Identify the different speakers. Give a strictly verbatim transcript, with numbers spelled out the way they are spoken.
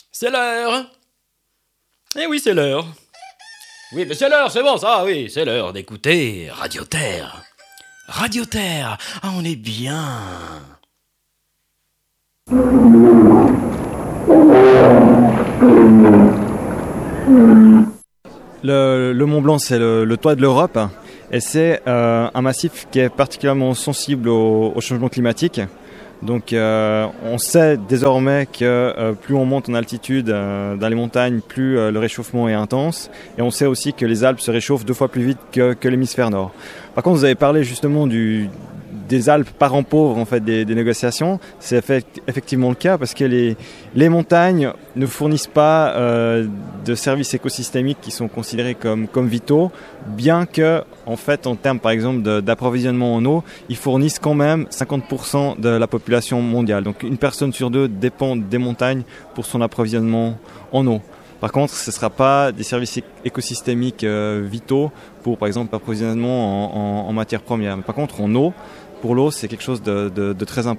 Speaker 1: C'est l'heure. Eh oui, c'est l'heure. Oui, mais c'est l'heure, c'est bon ça, oui, c'est l'heure d'écouter Radio Terre. Radio Terre, ah, on est bien.
Speaker 2: Le, le Mont Blanc, c'est le, le toit de l'Europe et c'est euh, un massif qui est particulièrement sensible au, au changement climatique. Donc euh, on sait désormais que euh, plus on monte en altitude euh, dans les montagnes, plus euh, le réchauffement est intense. Et on sait aussi que les Alpes se réchauffent deux fois plus vite que, que l'hémisphère nord. Par contre, vous avez parlé justement du, des Alpes parents pauvres en fait, des, des négociations. C'est effectivement le cas parce que les, les montagnes ne fournissent pas euh, de services écosystémiques qui sont considérés comme, comme vitaux, bien que, en fait, en termes par exemple de, d'approvisionnement en eau, ils fournissent quand même cinquante pour cent de la population mondiale. Donc une personne sur deux dépend des montagnes pour son approvisionnement en eau. Par contre, ce ne sera pas des services écosystémiques euh, vitaux pour, par exemple, l'approvisionnement en, en, en matières premières. Mais par contre, en eau, pour l'eau, c'est quelque chose de, de, de très important.